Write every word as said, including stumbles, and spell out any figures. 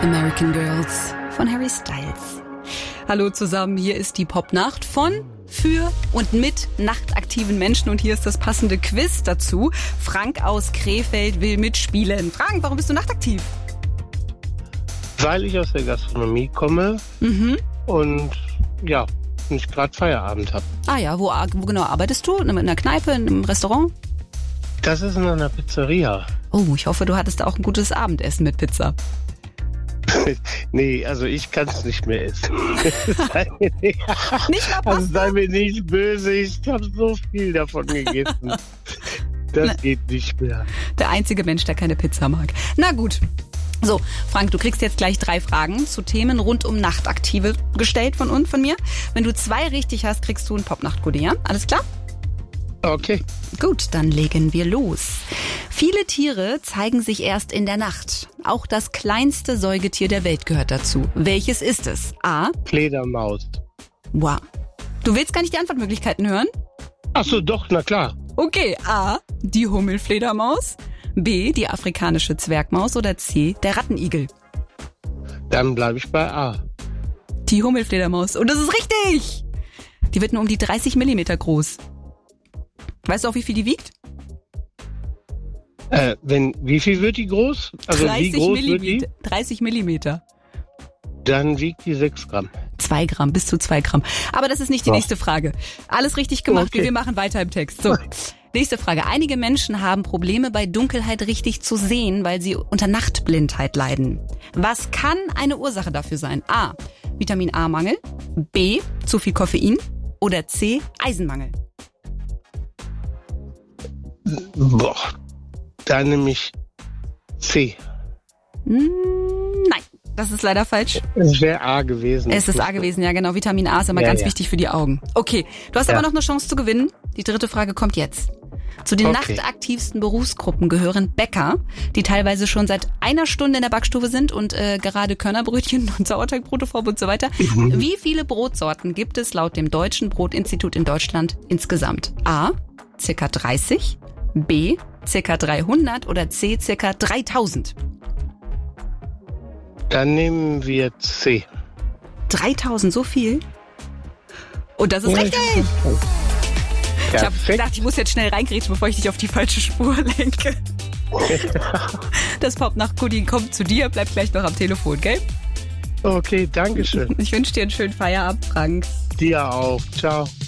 American Girls von Harry Styles. Hallo zusammen, hier ist die Popnacht von, für und mit nachtaktiven Menschen und hier ist das passende Quiz dazu. Frank aus Krefeld will mitspielen. Frank, warum bist du nachtaktiv? Weil ich aus der Gastronomie komme mhm. und ja, nicht gerade Feierabend habe. Ah ja, wo, wo genau arbeitest du? In einer Kneipe, in einem Restaurant? Das ist in einer Pizzeria. Oh, ich hoffe, du hattest auch ein gutes Abendessen mit Pizza. Nee, also ich kann es nicht mehr essen. sei mir nicht, nicht mal Pasta? Also sei mir nicht böse, ich habe so viel davon gegessen. Das Na, geht nicht mehr. Der einzige Mensch, der keine Pizza mag. Na gut. So, Frank, du kriegst jetzt gleich drei Fragen zu Themen rund um Nachtaktive gestellt von uns, von mir. Wenn du zwei richtig hast, kriegst du ein Popnacht-Goodie, ja? Alles klar? Okay. Gut, dann legen wir los. Viele Tiere zeigen sich erst in der Nacht. Auch das kleinste Säugetier der Welt gehört dazu. Welches ist es? A. Fledermaus. Wow. Du willst gar nicht die Antwortmöglichkeiten hören? Ach so, doch, na klar. Okay, A. Die Hummelfledermaus. B. Die afrikanische Zwergmaus. Oder C. Der Rattenigel. Dann bleibe ich bei A. Die Hummelfledermaus. Und das ist richtig! Die wird nur um die dreißig Millimeter groß. Weißt du auch, wie viel die wiegt? Äh, wenn, wie viel wird die groß? Also wie groß wird die? dreißig Millimeter. Dann wiegt die sechs Gramm. zwei Gramm, bis zu zwei Gramm. Aber das ist nicht die Doch. nächste Frage. Alles richtig gemacht, okay. Wir machen weiter im Text. So, nächste Frage. Einige Menschen haben Probleme bei Dunkelheit richtig zu sehen, weil sie unter Nachtblindheit leiden. Was kann eine Ursache dafür sein? A. Vitamin A-Mangel. B. Zu viel Koffein. Oder C. Eisenmangel. Boah, dann nehme ich C. Nein, das ist leider falsch. Es wäre A gewesen. Es ist A gewesen, ja genau. Vitamin A ist immer ja, ganz ja. wichtig für die Augen. Okay, du hast ja. aber noch eine Chance zu gewinnen. Die dritte Frage kommt jetzt. Zu den okay. nachtaktivsten Berufsgruppen gehören Bäcker, die teilweise schon seit einer Stunde in der Backstube sind und äh, gerade Körnerbrötchen und Sauerteigbrote und so weiter. Mhm. Wie viele Brotsorten gibt es laut dem Deutschen Brotinstitut in Deutschland insgesamt? A, circa dreißig, B, circa dreihundert oder C, circa dreitausend? Dann nehmen wir C. dreitausend, so viel? Und das ist ja, richtig! Ich habe gedacht, ich muss jetzt schnell reingrätschen, bevor ich dich auf die falsche Spur lenke. Das Popnacht-Goodie kommt zu dir, bleib gleich noch am Telefon, gell? Okay, danke schön. Ich wünsche dir einen schönen Feierabend, Frank. Dir auch. Ciao.